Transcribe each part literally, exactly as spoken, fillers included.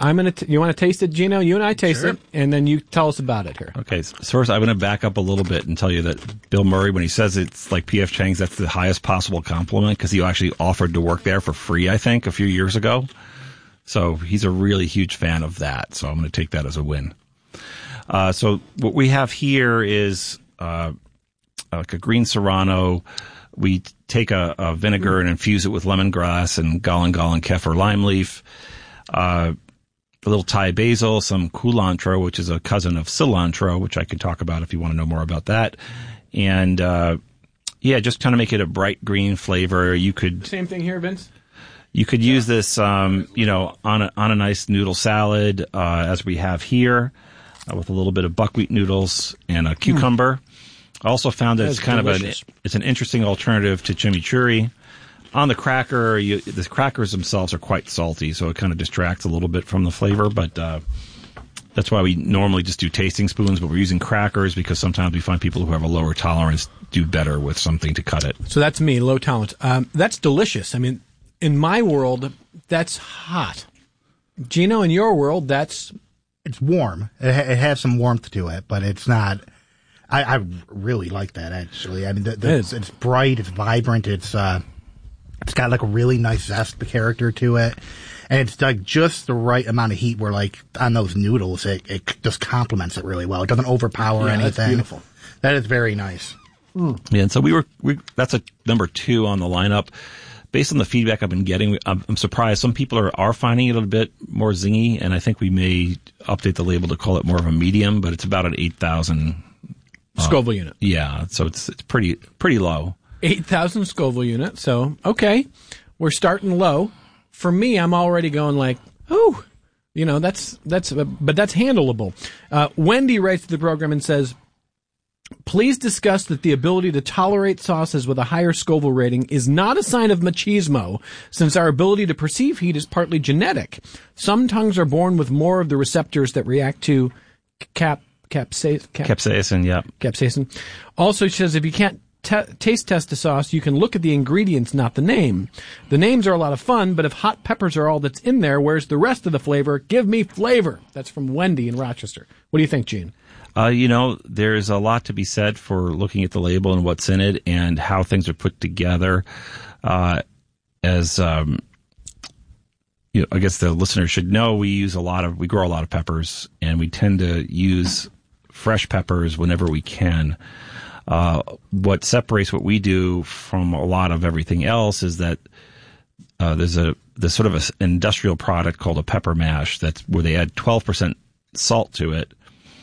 I'm gonna. T- you want to taste it, Gino? You and I taste Sure. it, and then you tell us about it here. Okay, so first I'm going to back up a little bit and tell you that Bill Murray, when he says it's like P F Chang's, that's the highest possible compliment because he actually offered to work there for free, I think, a few years ago. So he's a really huge fan of that. So I'm going to take that as a win. Uh, so what we have here is uh, like a green Serrano. We take a, a vinegar and infuse it with lemongrass and galan galan kefir lime leaf. Uh, a little Thai basil, some culantro, which is a cousin of cilantro, which I can talk about if you want to know more about that. And, uh, yeah, just kind of make it a bright green flavor. You could, Same thing here, Vince. you could use this, um, you know, on a, on a nice noodle salad, uh, as we have here, uh, with a little bit of buckwheat noodles and a cucumber. I also found that That's it's kind delicious. of an, it's an interesting alternative to chimichurri. On the cracker, you, the crackers themselves are quite salty, so it kind of distracts a little bit from the flavor, but uh, that's why we normally just do tasting spoons, but we're using crackers because sometimes we find people who have a lower tolerance do better with something to cut it. So that's me, low tolerance. Um, that's delicious. I mean, in my world, that's hot. Gino, in your world, that's... It's warm. It, ha- it has some warmth to it, but it's not... I, I really like that, actually. I mean, the, the, It is. it's bright, it's vibrant, it's uh, it's got like a really nice zest character to it, and it's like just the right amount of heat where, like, on those noodles, it, it just complements it really well. It doesn't overpower Yeah, anything. that's beautiful. That is very nice. Yeah, and so we were, we, that's a number two on the lineup. Based on the feedback I've been getting, I'm, I'm surprised. Some people are, are finding it a bit more zingy, and I think we may update the label to call it more of a medium, but it's about an eight thousand Scoville unit. Yeah, so it's it's pretty pretty low. eight thousand Scoville unit. So, okay, we're starting low. For me, I'm already going like, oh, you know, that's, that's, uh, but that's handleable. Uh, Wendy writes to the program and says, please discuss that the ability to tolerate sauces with a higher Scoville rating is not a sign of machismo, since our ability to perceive heat is partly genetic. Some tongues are born with more of the receptors that react to cap, capsaicin. Cap, Capsaicin, yeah. capsaicin. Also, she says if you can't te- taste test a sauce, you can look at the ingredients, not the name. The names are a lot of fun, but if hot peppers are all that's in there, where's the rest of the flavor? Give me flavor. That's from Wendy in Rochester. What do you think, Gene? Uh, you know, there's a lot to be said for looking at the label and what's in it and how things are put together. Uh, as, um, you know, I guess the listeners should know, we use a lot of, we grow a lot of peppers, and we tend to use fresh peppers whenever we can. Uh, what separates what we do from a lot of everything else is that uh, there's a there's sort of an industrial product called a pepper mash that's where they add twelve percent salt to it,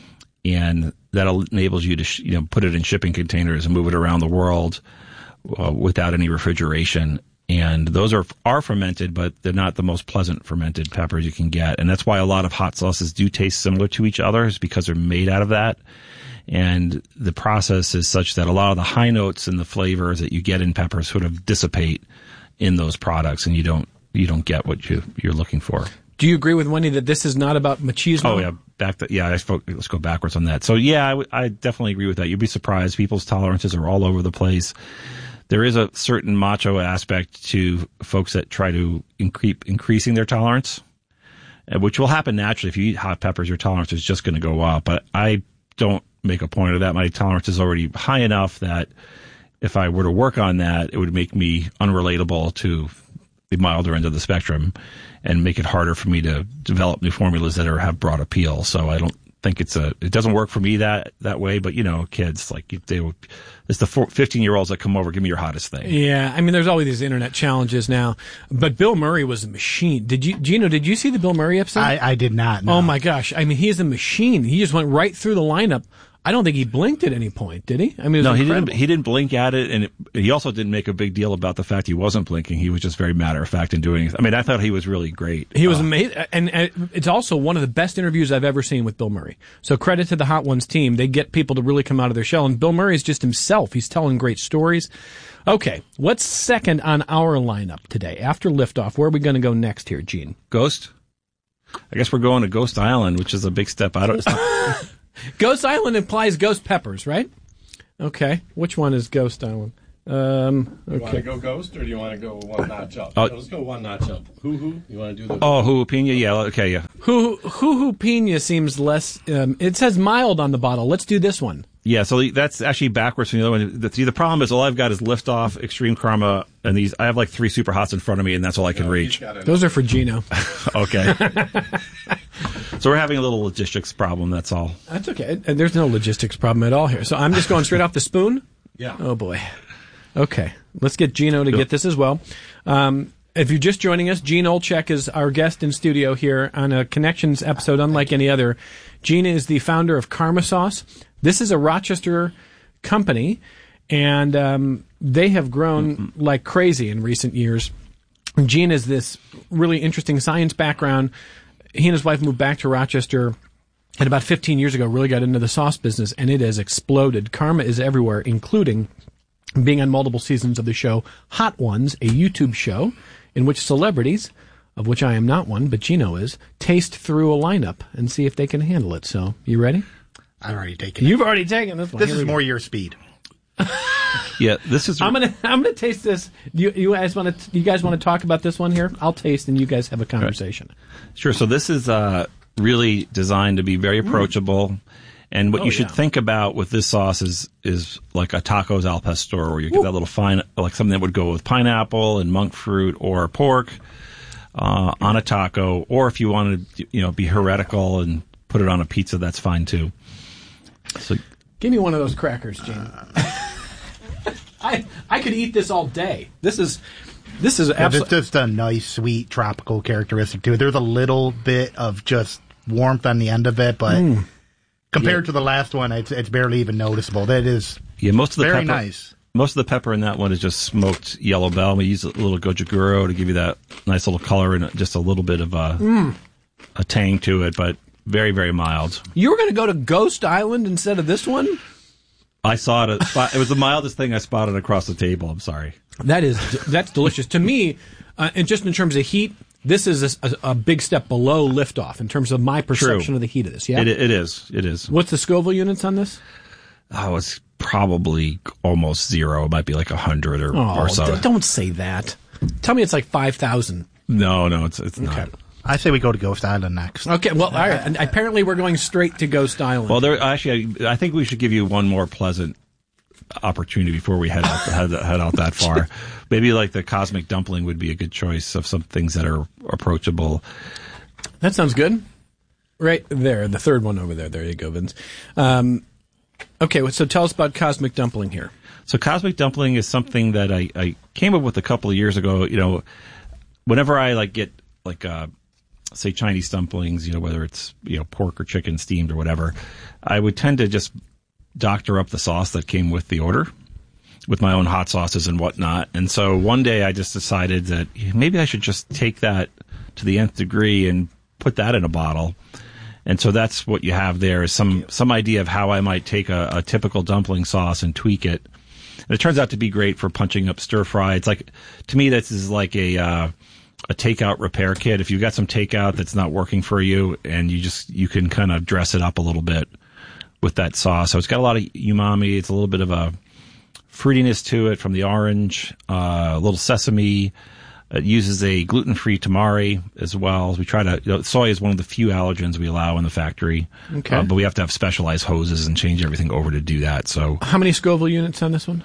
and that enables you to sh- you know put it in shipping containers and move it around the world uh, without any refrigeration. And those are are fermented, but they're not the most pleasant fermented peppers you can get. And that's why a lot of hot sauces do taste similar to each other, is because they're made out of that. And the process is such that a lot of the high notes and the flavors that you get in peppers sort of dissipate in those products, and you don't you don't get what you you're looking for. Do you agree with Wendy that this is not about machismo? Oh yeah, back to, yeah. I spoke. Let's go backwards on that. So yeah, I, w- I definitely agree with that. You'd be surprised. People's tolerances are all over the place. There is a certain macho aspect to folks that try to increase increasing their tolerance, which will happen naturally. If you eat hot peppers, your tolerance is just going to go up. But I don't make a point of that. My tolerance is already high enough that if I were to work on that, it would make me unrelatable to the milder end of the spectrum and make it harder for me to develop new formulas that are, have broad appeal. So I don't think it's a, it doesn't work for me that, that way, but you know, kids, like they would, it's the fifteen year olds that come over, give me your hottest thing. Yeah, I mean, there's always these internet challenges now. But Bill Murray was a machine. Did you, Gino, did you see the Bill Murray episode? I, I did not know. Oh my gosh. I mean, he is a machine. He just went right through the lineup. I don't think he blinked at any point, did he? I mean, it was no, he incredible. didn't. He didn't blink at it, and it, he also didn't make a big deal about the fact he wasn't blinking. He was just very matter of fact in doing it. I mean, I thought he was really great. He was uh, amazing, and, and it's also one of the best interviews I've ever seen with Bill Murray. So credit to the Hot Ones team. They get people to really come out of their shell, and Bill Murray is just himself. He's telling great stories. Okay, what's second on our lineup today? After liftoff, where are we going to go next here, Gene? Ghost. I guess we're going to Ghost Island, which is a big step out of. It's not, Ghost Island implies ghost peppers, right? Okay, which one is Ghost Island? Um, You want okay. to go ghost or do you want to go one notch up? Oh. No, let's go one notch up. Hoo hoo. You want to do the? Oh, jalapeno? Yeah, okay, yeah. Hoo Hoo Pina seems less. Um, it says mild on the bottle. Let's do this one. Yeah, so that's actually backwards from the other one. The, see, the problem is all I've got is Liftoff, Extreme Karma, and these. I have like three Super Hots in front of me, and that's all I can No, he's reach. got it. Those are for Gino. Okay. So we're having a little logistics problem, that's all. That's okay. And there's no logistics problem at all here. So I'm just going straight off the spoon. Yeah. Oh boy. Okay, let's get Gino to get this as well. Um, if you're just joining us, Gene Olchek is our guest in studio here on a Connections episode unlike any other. Gene is the founder of Karma Sauce. This is a Rochester company, and um, they have grown mm-hmm. like crazy in recent years. Gene has this really interesting science background. He and his wife moved back to Rochester and about fifteen years ago really got into the sauce business, and it has exploded. Karma is everywhere, including being on multiple seasons of the show Hot Ones, a YouTube show in which celebrities, of which I am not one, but Gino is, taste through a lineup and see if they can handle it. So, you ready? I've already taken it. You've already taken this one. This Here is we go. more your speed. Yeah, this is. I'm gonna I'm gonna taste this. You you guys want to you guys want to talk about this one here? I'll taste and you guys have a conversation. Sure. So this is uh, really designed to be very approachable. And what Oh, you should yeah. think about with this sauce is is like a tacos al pastor, where you get that little fine, like something that would go with pineapple and monk fruit or pork uh, on a taco. Or if you wanted to, you know, be heretical and put it on a pizza, that's fine too. So Give me one of those crackers, Gene. I I could eat this all day. This is this is Yeah, there's absolutely just a nice, sweet, tropical characteristic to it. There's a little bit of just warmth on the end of it, but Mm. compared to the last one, it's it's barely even noticeable. That is yeah, most of the very pepper, nice. Most of the pepper in that one is just smoked yellow bell. We use a little gojaguro to give you that nice little color and just a little bit of a Mm. a tang to it, but very very mild. You were going to go to Ghost Island instead of this one? I saw it. It was the mildest thing I spotted across the table. I'm sorry. That is that's delicious to me. Uh, and just in terms of heat, this is a, a, a big step below liftoff in terms of my perception True. of the heat of this. Yeah, It, it is. It is. What's the Scoville units on this? Oh, it's probably almost zero. It might be like a hundred or, Oh, or so. d- don't say that. Tell me it's like five thousand. No, no, it's it's not. Okay. I say we go to Ghost Island next. Okay, well, all right. And apparently we're going straight to Ghost Island. Well, there actually, I, I think we should give you one more pleasant opportunity before we head out head, head out that far. Maybe like the cosmic dumpling would be a good choice of some things that are approachable. That sounds good. Right there, the third one over there. There you go, Vince. Um, okay, so tell us about Cosmic Dumpling here. So cosmic dumpling is something that I, I came up with a couple of years ago. You know, whenever I like get like uh, say Chinese dumplings, you know, whether it's you know pork or chicken steamed or whatever, I would tend to just doctor up the sauce that came with the order with my own hot sauces and whatnot. And so one day I just decided that maybe I should just take that to the nth degree and put that in a bottle. And so that's what you have there is some, some idea of how I might take a, a typical dumpling sauce and tweak it. And it turns out to be great for punching up stir fry. It's like, to me, this is like a, uh, a takeout repair kit. If you've got some takeout that's not working for you and you just, you can kind of dress it up a little bit with that sauce. So it's got a lot of umami. It's a little bit of a fruitiness to it from the orange, uh, a little sesame. It uses a gluten-free tamari as well. We try to, you know, soy is one of the few allergens we allow in the factory. Okay. Uh, but we have to have specialized hoses and change everything over to do that. So How many Scoville units on this one?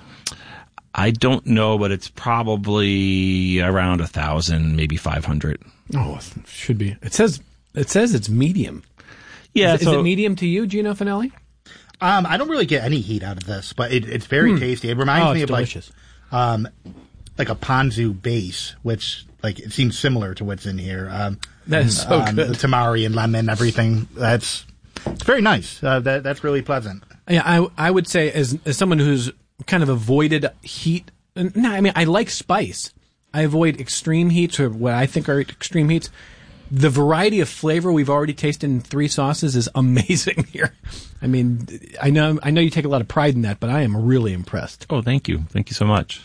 I don't know, but it's probably around a thousand, maybe five hundred. Oh, it should be. It says it says it's medium. Yeah. Is, so, is it medium to you, Gino Finelli? Um, I don't really get any heat out of this, but it, it's very tasty. It reminds Oh, me it's of delicious. like, um, like a ponzu base, which like it seems similar to what's in here. Um, That is so um, good. The tamari and lemon, everything. That's it's very nice. Uh, that that's really pleasant. Yeah, I I would say as as someone who's kind of avoided heat. No, I mean I like spice. I avoid extreme heats or what I think are extreme heats. The variety of flavor we've already tasted in three sauces is amazing here. I mean, I know I know you take a lot of pride in that, but I am really impressed. oh, thank you. Thank you so much.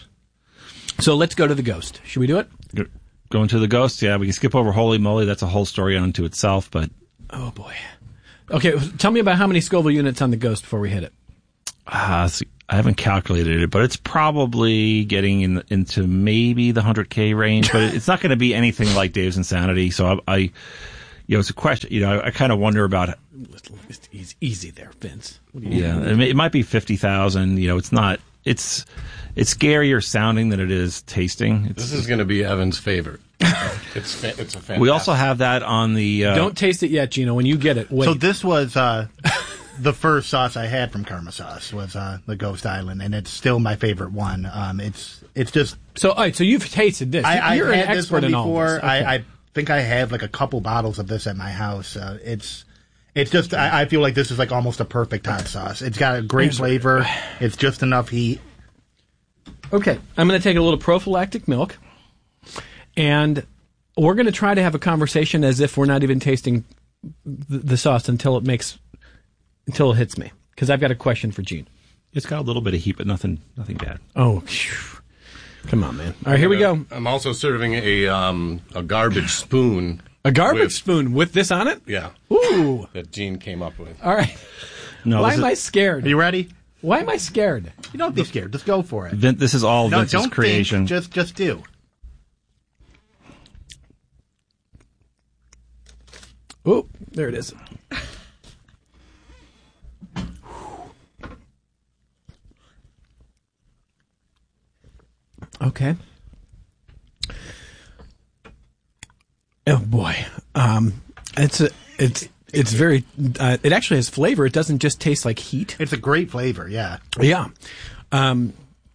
So let's go to the ghost. Should we do it? Go- Going to the ghost. Yeah, we can skip over Holy Moly. That's a whole story unto itself, but Oh boy. Okay, tell me about how many Scoville units on the ghost before we hit it. Uh, see, I haven't calculated it, but it's probably getting in, into maybe the one hundred K range, but it's not going to be anything like Dave's Insanity. So I, I, you know, it's a question, you know, I, I kind of wonder about. It's easy, easy there, Vince. Yeah, it, may, it might be fifty thousand. You know, it's not, it's, it's scarier sounding than it is tasting. It's, This is going to be Evan's favorite. It's fa- it's a fantastic. we also have that on the. Uh, Don't taste it yet, Gino. When you get it, wait. So this was uh, the first sauce I had from Karma Sauce was uh, the Ghost Island, and it's still my favorite one. Um, it's it's just So, all right, so you've tasted this. I, You're I've an had this expert one in all before. this. Okay. I, I think I have like a couple bottles of this at my house. Uh, it's it's just I, I feel like this is like almost a perfect hot sauce. It's got a great flavor. It's just enough heat. Okay, I'm going to take a little prophylactic milk, and we're going to try to have a conversation as if we're not even tasting the, the sauce until it makes until it hits me. Because I've got a question for Gene. it's got a little bit of heat, but nothing, nothing bad. Oh, phew. Come on, man! All right, here we go. I'm also serving a um, a garbage spoon. A garbage with- spoon with this on it. Yeah. Ooh! That Gene came up with. All right. No, Why this am is, I scared? Are you ready? Why am I scared? You don't be scared. Just go for it. Vin, this is all No, Vince's don't creation. think. Just just do. Oh, there it is. Okay. Oh boy, um, it's a, it's it's very. Uh, it actually has flavor. It doesn't just taste like heat. It's a great flavor. Yeah. Yeah. Um,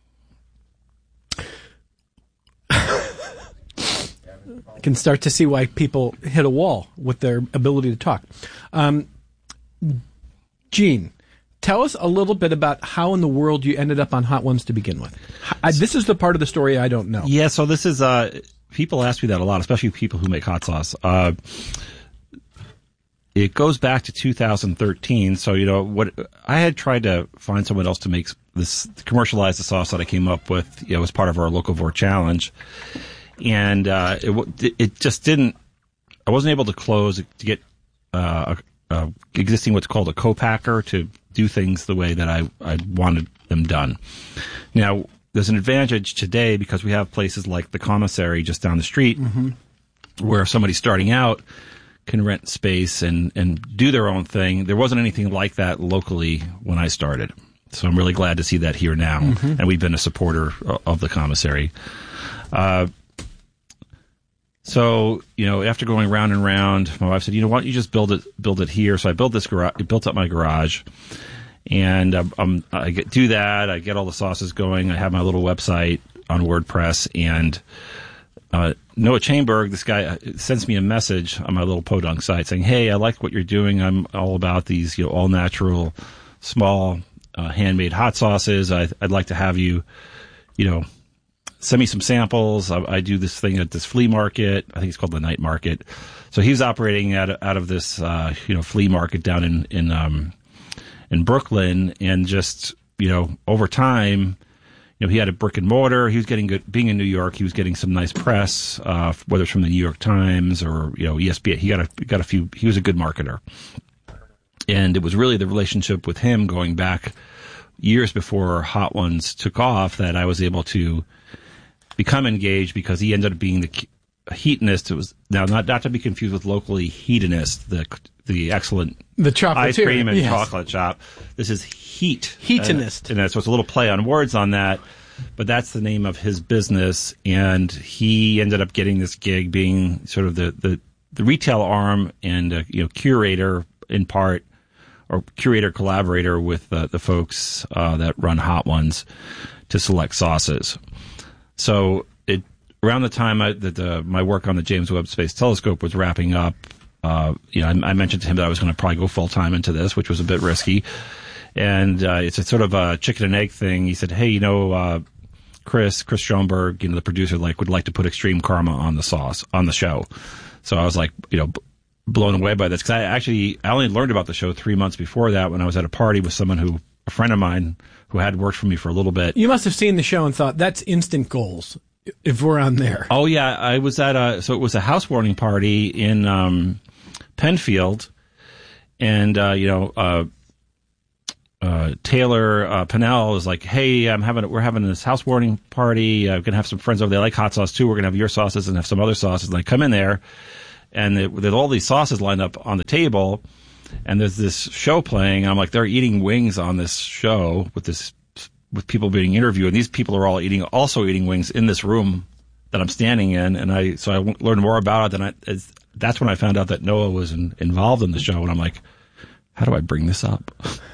I can start to see why people hit a wall with their ability to talk. Um, Gene, tell us a little bit about how in the world you ended up on Hot Ones to begin with. I, this is the part of the story I don't know. Yeah, so this is, uh, people ask me that a lot, especially people who make hot sauce. Uh, it goes back to two thousand thirteen. So, you know, what I had tried to find someone else to make this, commercialize the sauce that I came up with, you know, as part of our Locavore challenge. And, uh, it, it just didn't, I wasn't able to close to get, uh, a, a existing what's called a co-packer to do things the way that I, I wanted them done. Now, there's an advantage today because we have places like the Commissary just down the street mm-hmm. where somebody starting out can rent space and, and do their own thing. There wasn't anything like that locally when I started. So I'm really glad to see that here now. Mm-hmm. And we've been a supporter of the Commissary. Uh, so, you know, after going round and round, my wife said, you know, why don't you just build it, build it here? So I built this garage, built up my garage. And um, um, I get, do that. I get all the sauces going. I have my little website on WordPress. And uh, Noah Chainberg, this guy, sends me a message on my little Podunk site saying, hey, I like what you're doing. I'm all about these, you know, all natural, small, uh, handmade hot sauces. I, I'd like to have you, you know, send me some samples. I, I do this thing at this flea market. I think it's called the Night Market. So he's operating out of, out of this, uh, you know, flea market down in, in, um, in Brooklyn, and just, you know, over time, you know, he had a brick and mortar. He was getting good, being in New York, he was getting some nice press, uh, whether it's from the New York Times or, you know, E S P N. He got a, got a few, he was a good marketer. And it was really the relationship with him going back years before Hot Ones took off that I was able to become engaged, because he ended up being the heatonist. It was now not, not to be confused with locally heatonist, the, the excellent The chocolatier, ice cream and yes. chocolate shop. This is heat. Heatonist. And, and so it's a little play on words on that, but that's the name of his business. And he ended up getting this gig being sort of the, the, the retail arm and, uh, you know, curator in part, or curator collaborator with uh, the folks uh, that run Hot Ones to select sauces. So it around the time I, that uh, my work on the James Webb Space Telescope was wrapping up, uh, you know, I, I mentioned to him that I was going to probably go full time into this, which was a bit risky. And uh, it's a sort of a chicken and egg thing. He said, "Hey, you know, uh, Chris, Chris Schoenberg, you know, the producer, like would like to put Extreme Karma on the sauce on the show." So I was like, you know, b- blown away by this, because I actually I only learned about the show three months before that when I was at a party with someone who a friend of mine who had worked for me for a little bit. You must have seen the show and thought, that's instant goals if we're on there. Oh yeah, I was at a so it was a housewarming party in um, Penfield, and uh, you know, uh, uh, Taylor uh, Pinnell is like, hey, I'm having we're having this housewarming party. I'm gonna have some friends over. They like hot sauce too. We're gonna have your sauces and have some other sauces. And I come in there, and it, there's all these sauces lined up on the table, and there's this show playing. And I'm like, they're eating wings on this show with this with people being interviewed, and these people are all eating also eating wings in this room that I'm standing in. And I so I learned more about it, and I, that's when I found out that Noah was in, involved in the show. And I'm like, how do I bring this up?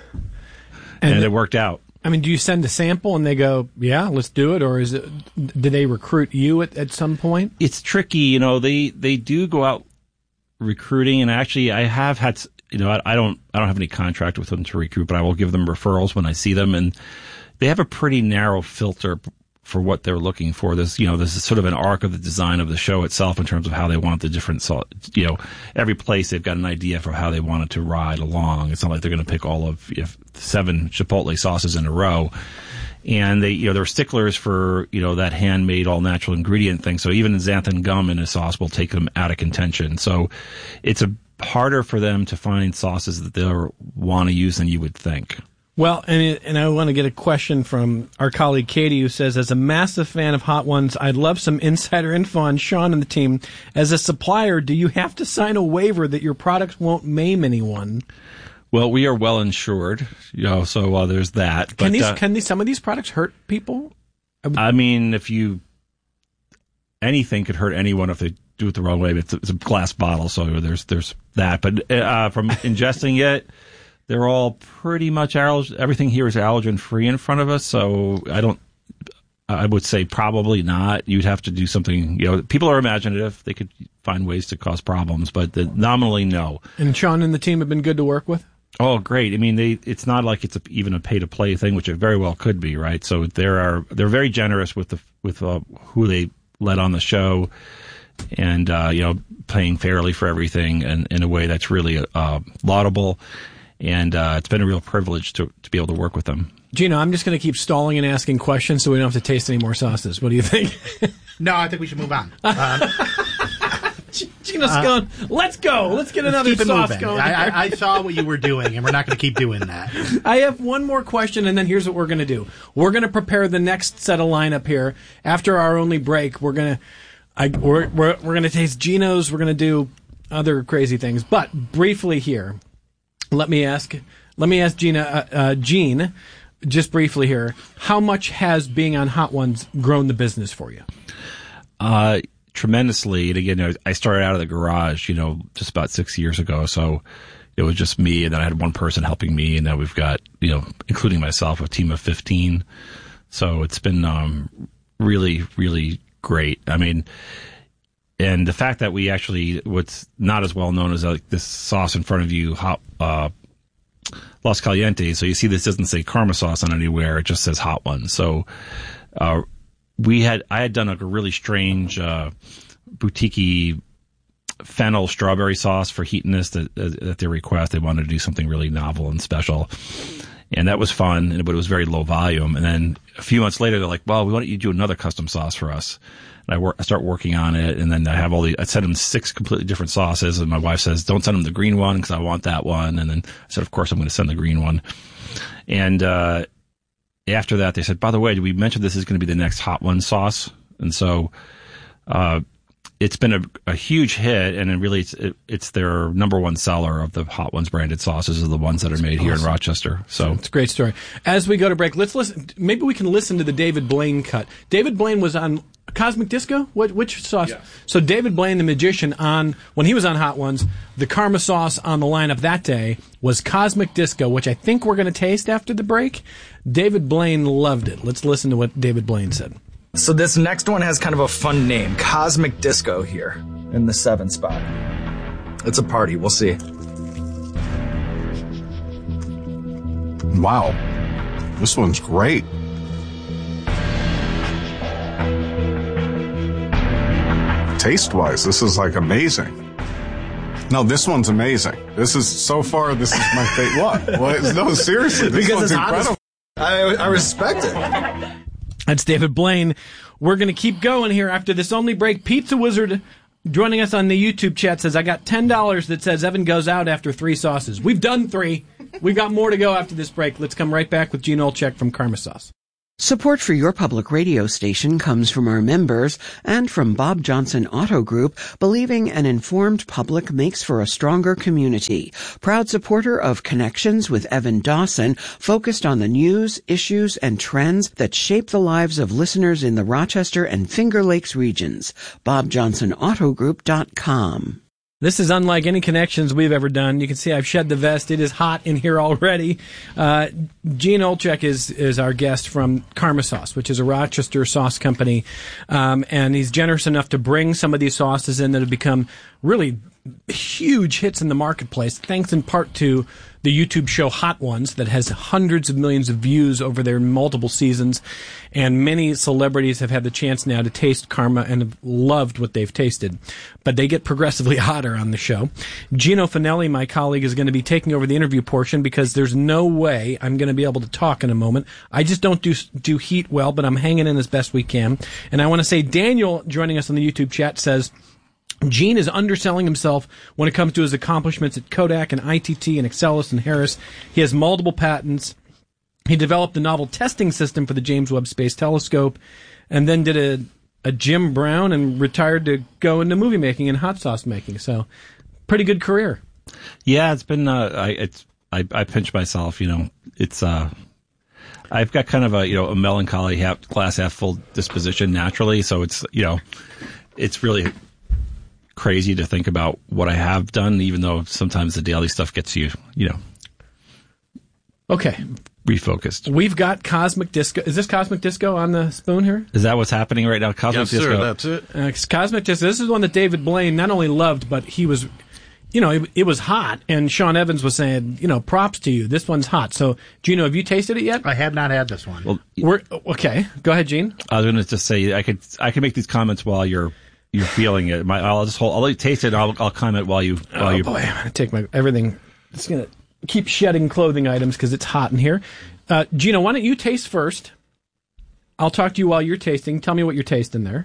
And, and it worked out. I mean, do you send a sample and they go, yeah, let's do it? Or is it, do they recruit you at, at some point? It's tricky. You know, they, they do go out recruiting, and actually I have had, you know, I, I don't, I don't have any contract with them to recruit, but I will give them referrals when I see them, and they have a pretty narrow filter for what they're looking for. There's, you know, there's sort of an arc of the design of the show itself in terms of how they want the different, you know, every place they've got an idea for how they want it to ride along. It's not like they're going to pick all of you know, seven Chipotle sauces in a row. And they, you know, they're sticklers for, you know, that handmade all natural ingredient thing. So even xanthan gum in a sauce will take them out of contention. So it's a harder for them to find sauces that they'll want to use than you would think. Well, and it, and I want to get a question from our colleague Katie, who says, as a massive fan of Hot Ones, I'd love some insider info on Sean and the team. As a supplier, do you have to sign a waiver that your products won't maim anyone? Well, we are well insured, you know, so uh, there's that. Can but, these uh, can these some of these products hurt people? I, would, I mean, if you anything could hurt anyone if they do it the wrong way. It's a, it's a glass bottle, so there's there's that. But uh, from ingesting it. They're all pretty much allergen. Everything here is allergen free in front of us, so I don't. I would say probably not. You'd have to do something. You know, people are imaginative; they could find ways to cause problems, but the, nominally, no. And Sean and the team have been good to work with. Oh, great! I mean, they. It's not like it's a, even a pay to play thing, which it very well could be, right? So there are. They're very generous with the with uh, who they let on the show, and uh, you know, paying fairly for everything, and in a way that's really uh, laudable. And uh, it's been a real privilege to to be able to work with them. Gino, I'm just going to keep stalling and asking questions so we don't have to taste any more sauces. What do you think? No, I think we should move on. Um, Gino's uh, going, let's go. Let's get another keep it sauce moving. going. I, I, I saw what you were doing, and we're not going to keep doing that. I have one more question, and then here's what we're going to do. We're going to prepare the next set of lineup here. After our only break, we're going to I, we're, we're, we're going to taste Gino's. We're going to do other crazy things. But briefly here, let me ask let me ask Gina, uh, uh, Gene, just briefly here, how much has being on Hot Ones grown the business for you? Uh, tremendously. And again, I started out of the garage, you know, just about six years ago. So it was just me, and then I had one person helping me, and now we've got, you know, including myself, a team of fifteen. So it's been um, really, really great. I mean, and the fact that we actually, what's not as well known as like this sauce in front of you, hot, uh, Los Calientes. So you see this doesn't say Karma sauce on anywhere. It just says Hot Ones. So, uh, we had, I had done like a really strange, uh, boutique-y fennel strawberry sauce for Heatonist at, at their request. They wanted to do something really novel and special. And that was fun, but it was very low volume. And then a few months later, they're like, well, why don't you do another custom sauce for us? And I, work, I start working on it, and then I have all the, I send them six completely different sauces, and my wife says, don't send them the green one because I want that one. And then I said, of course I'm going to send the green one. And uh, after that, they said, by the way, did we mention this is going to be the next Hot One sauce? And so uh, it's been a, a huge hit, and it really it's, it, it's their number one seller of the Hot Ones branded sauces are the ones that are made here in Rochester. So it's a great story. As we go to break, let's listen. Maybe we can listen to the David Blaine cut. David Blaine was on Cosmic Disco? What, which sauce? Yeah. So David Blaine, the magician, on when he was on Hot Ones, the Karma sauce on the lineup that day was Cosmic Disco, which I think we're going to taste after the break. David Blaine loved it. Let's listen to what David Blaine said. So this next one has kind of a fun name, Cosmic Disco here in the seven spot. It's a party. We'll see. Wow. This one's great. Taste-wise, this is like amazing. No, this one's amazing. This is, so far, this is my favorite. What? What? No, seriously, this because one's it's incredible. I, I respect it. That's David Blaine. We're going to keep going here after this only break. Pizza Wizard joining us on the YouTube chat says, I got ten dollars that says Evan goes out after three sauces. We've done three. We got more to go after this break. Let's come right back with Gene Olchek from Karma Sauce. Support for your public radio station comes from our members and from Bob Johnson Auto Group, believing an informed public makes for a stronger community. Proud supporter of Connections with Evan Dawson, focused on the news, issues, and trends that shape the lives of listeners in the Rochester and Finger Lakes regions. bob johnson auto group dot com. This is unlike any Connections we've ever done. You can see I've shed the vest. It is hot in here already. Uh, Gene Olchek is, is our guest from Karma Sauce, which is a Rochester sauce company. Um, and he's generous enough to bring some of these sauces in that have become really huge hits in the marketplace, thanks in part to the YouTube show Hot Ones that has hundreds of millions of views over their multiple seasons. And many celebrities have had the chance now to taste Karma and have loved what they've tasted. But they get progressively hotter on the show. Gino Finelli, my colleague, is going to be taking over the interview portion because there's no way I'm going to be able to talk in a moment. I just don't do do heat well, but I'm hanging in as best we can. And I want to say Daniel, joining us on the YouTube chat, says Gene is underselling himself when it comes to his accomplishments at Kodak and I T T and Excellus and Harris. He has multiple patents. He developed a novel testing system for the James Webb Space Telescope and then did a, a Jim Brown and retired to go into movie making and hot sauce making. So pretty good career. Yeah, it's been, uh, I, it's, I, I pinch myself, you know, it's, uh, I've got kind of a, you know, a melancholy half, glass half full disposition naturally. So it's, you know, it's really crazy to think about what I have done, even though sometimes the daily stuff gets you, you know, okay, refocused. We've got Cosmic Disco. Is this Cosmic Disco on the spoon here? Is that what's happening right now? Cosmic yes, Disco. sir, that's it. Uh, it's Cosmic Disco. This is one that David Blaine not only loved, but he was, you know, it, it was hot. And Sean Evans was saying, you know, props to you. This one's hot. So, Gino, have you tasted it yet? I have not had this one. Well, We're, okay, go ahead, Gene. I was going to just say I could I could make these comments while you're you're feeling it. My, I'll just hold. I'll let you taste it. And I'll I'll comment while you while Oh you. boy, I'm gonna take my everything. It's gonna keep shedding clothing items because it's hot in here. Uh, Gino, why don't you taste first? I'll talk to you while you're tasting. Tell me what you're tasting there.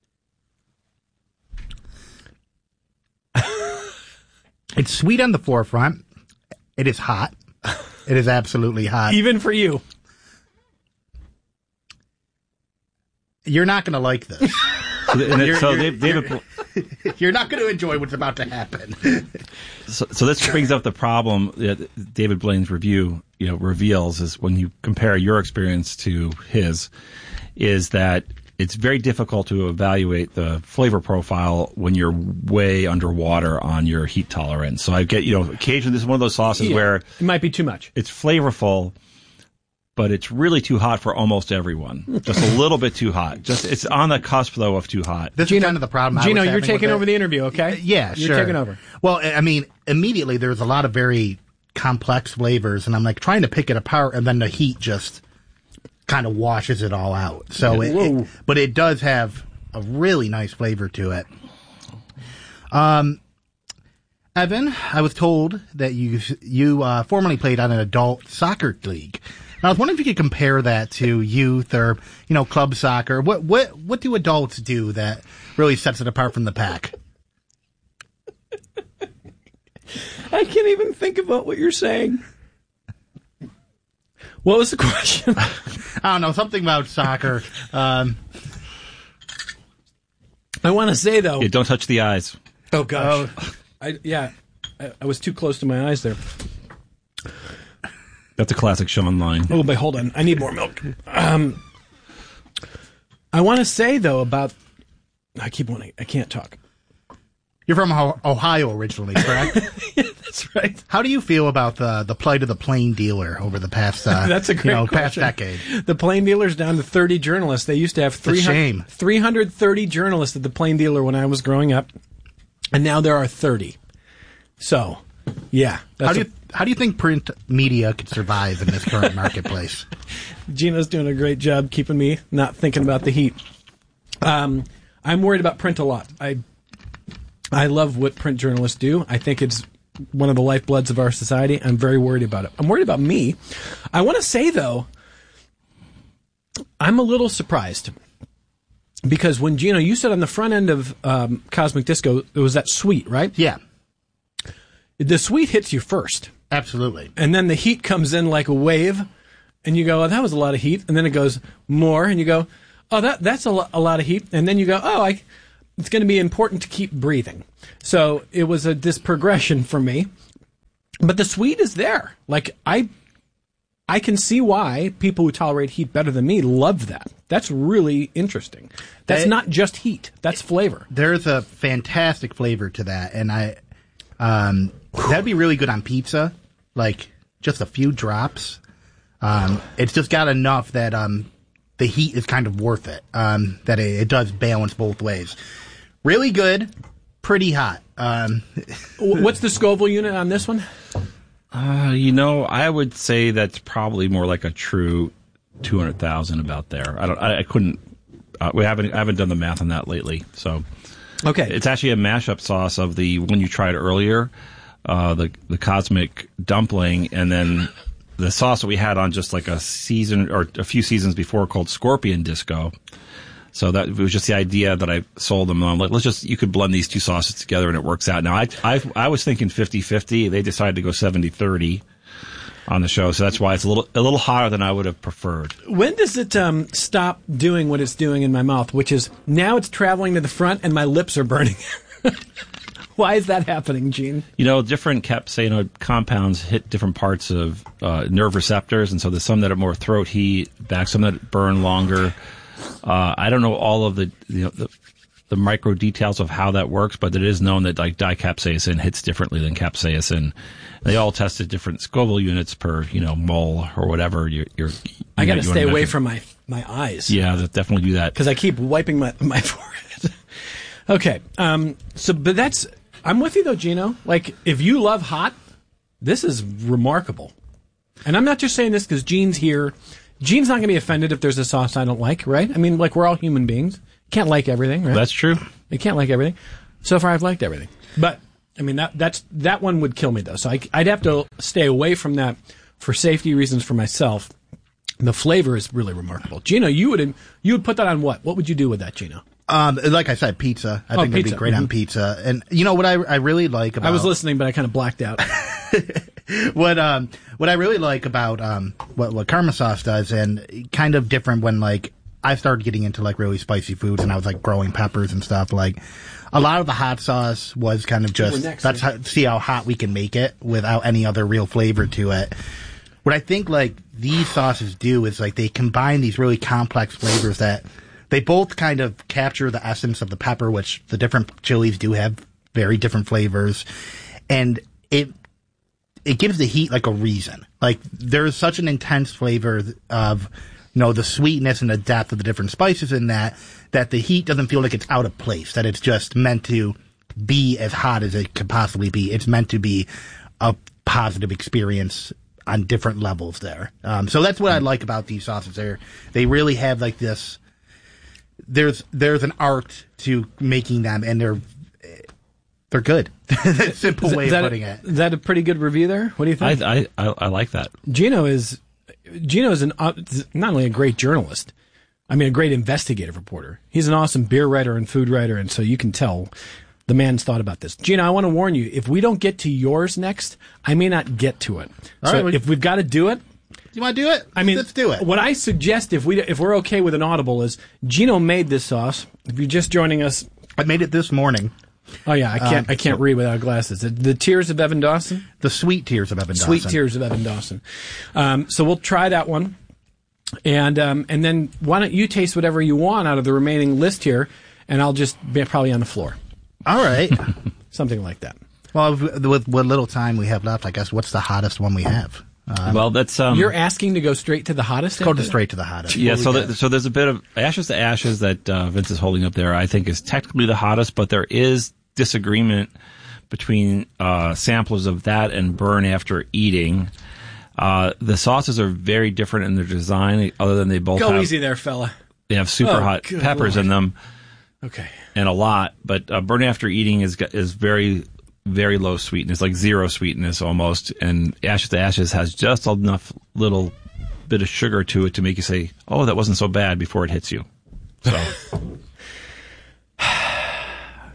It's sweet on the forefront. It is hot. It is absolutely hot. Even for you. You're not going to like this. And it- You're- so you're- Dave, David. You're not going to enjoy what's about to happen. So, so this brings up the problem that David Blaine's review, you know, reveals is when you compare your experience to his, is that it's very difficult to evaluate the flavor profile when you're way underwater on your heat tolerance. So I get, you know, occasionally this is one of those sauces Yeah, where it might be too much. it's flavorful, but it's really too hot for almost everyone. Just a little bit too hot. Just it's on the cusp though of too hot. This is kind of the problem. I Gino, was you're having taking with over it. the interview, okay? Yeah, you're sure. taking over. Well, I mean, immediately there's a lot of very complex flavors, and I'm like trying to pick it apart, and then the heat just kind of washes it all out. So, it, it, but it does have a really nice flavor to it. Um, Evan, I was told that you you uh, formerly played on an adult soccer league. And I was wondering if you could compare that to youth or, you know, club soccer. What what what do adults do that really sets it apart from the pack? I can't even think about what you're saying. What was the question? I don't know, something about soccer. Um, I want to say, though. Yeah, don't touch the eyes. Oh, gosh. I, yeah, I, I was too close to my eyes there. That's a classic Sean line. Oh, but hold on. I need more milk. Um, I want to say, though, about... I keep wanting... I can't talk. you're from Ohio- Ohio originally, correct? Yeah, that's right. How do you feel about the the plight of the plain dealer over the past uh, That's a great you know, past question. decade? The Plain Dealer's down to thirty journalists. They used to have three hundred, shame. three hundred thirty journalists at the Plain Dealer when I was growing up, and now there are thirty. So, yeah. That's How do you a- how do you think print media could survive in this current marketplace? Gina's doing a great job keeping me not thinking about the heat. Um, I'm worried about print a lot. I I love what print journalists do. I think it's one of the lifebloods of our society. I'm very worried about it. I'm worried about me. I want to say, though, I'm a little surprised. Because when, Gino, you said on the front end of um, Cosmic Disco, it was that sweet, right? Yeah, The sweet hits you first. Absolutely. And then the heat comes in like a wave, and you go, oh, that was a lot of heat. And then it goes more, and you go, oh, that that's a, lo- a lot of heat. And then you go, oh, I, it's going to be important to keep breathing. So it was a this progression for me. But the sweet is there. Like, I I can see why people who tolerate heat better than me love that. That's really interesting. That's They- not just heat. That's flavor. There's a fantastic flavor to that, and I um, that'd be really good on pizza. Like just a few drops. Um, it's just got enough that um, the heat is kind of worth it. Um, that it, it does balance both ways. Really good, pretty hot. Um, W- What's the Scoville unit on this one? Uh, you know, I would say that's probably more like a true two hundred thousand about there. I don't. I, I couldn't. Uh, we haven't. I haven't done the math on that lately. So, Okay. it's actually a mashup sauce of the one you tried earlier, uh, the the cosmic dumpling, and then the sauce that we had on just like a season or a few seasons before called Scorpion Disco. So that it was just the idea that I sold them. I'm like, let's just, you could blend these two sauces together and it works out. Now, I I, I was thinking fifty-fifty. They decided to go seventy-thirty on the show. So that's why it's a little a little hotter than I would have preferred. When does it um, stop doing what it's doing in my mouth, which is now it's traveling to the front and my lips are burning? Why is that happening, Gene? You know, different capsaicinoid compounds hit different parts of uh, nerve receptors. And so there's some that are more throat heat, back, some that burn longer. Uh, I don't know all of the, you know, the the micro details of how that works, but it is known that like dicapsaicin hits differently than capsaicin. They all tested different Scoville units per, you know, mole or whatever. You're, you're, I got to you stay wanna away measure. from my, my eyes. Yeah, that- definitely do that. Because I keep wiping my, my forehead. Okay. Um, so, but that's, I'm with you though, Gino. Like, if you love hot, this is remarkable. And I'm not just saying this because Gene's here. Gene's not going to be offended if there's a sauce I don't like, right? I mean, like, we're all human beings. Can't like everything, right? That's true. You can't like everything. So far, I've liked everything. But, I mean, that that's that one would kill me, though. So I, I'd have to stay away from that for safety reasons for myself. The flavor is really remarkable. Gino, you would you would put that on what? What would you do with that, Gino? um, like I said, pizza. I Oh, think it'd pizza. be great on Mhm. pizza. And you know what I I really like about I was listening, but I kind of blacked out. what um what I really like about um what what Karma sauce does, and kind of different when like I started getting into like really spicy foods and I was like growing peppers and stuff. Like a lot of the hot sauce was kind of We're just next, that's yeah. how, see how hot we can make it without any other real flavor to it. What I think like these sauces do is like they combine these really complex flavors that they both kind of capture the essence of the pepper, which the different chilies do have very different flavors, and it it gives the heat like a reason. Like there's such an intense flavor of, you know, the sweetness and the depth of the different spices in that, that the heat doesn't feel like it's out of place, that it's just meant to be as hot as it could possibly be. It's meant to be a positive experience on different levels there. Um, so that's what I like about these sauces. They're, they really have like this, there's, there's an art to making them, and they're, they're good. That's a simple Is way that of putting a, it. Is that a pretty good review there? What do you think? I, I, I, I like that. Gino is Gino is an uh, not only a great journalist, I mean a great investigative reporter. He's an awesome beer writer and food writer, and so you can tell the man's thought about this. Gino, I want to warn you: if we don't get to yours next, I may not get to it. All so right, we- if we've got to do it, You want to do it? I mean, let's do it. What I suggest, if we if we're okay with an audible, is Gino made this sauce. If you're just joining us, I made it this morning. oh yeah, I can't Um, I can't read without glasses. The, the Tears of Evan Dawson. The sweet tears of Evan Sweet Dawson. Tears of Evan Dawson. Um, so we'll try that one, and um, and then why don't you taste whatever you want out of the remaining list here, and I'll just be probably on the floor, All right. something like that. Well, with, with what little time we have left, I guess what's the hottest one we have? Um, Well, that's um, You're asking to go straight to the hottest. go after to that? straight to the hottest. Yeah, What we so got? the, so there's a bit of Ashes to Ashes that uh, Vince is holding up there. I think is technically the hottest, but there is disagreement between uh, samplers of that and Burn After Eating. Uh, the sauces are very different in their design, other than they both Go have, easy there, fella. they have super Oh, hot good peppers Lord. in them Okay. and a lot. But uh, Burn After Eating is is very very low sweetness, like zero sweetness almost. And Ashes to Ashes has just enough little bit of sugar to it to make you say, "Oh, that wasn't so bad," before it hits you. So.